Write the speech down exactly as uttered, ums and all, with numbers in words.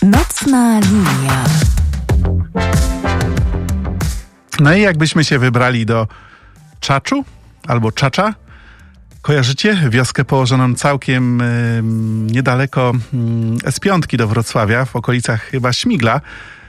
Nocna linia. No i jakbyśmy się wybrali do Czaczu albo Czacza, kojarzycie wioskę położoną całkiem y, niedaleko y, es pięć do Wrocławia, w okolicach chyba Śmigla.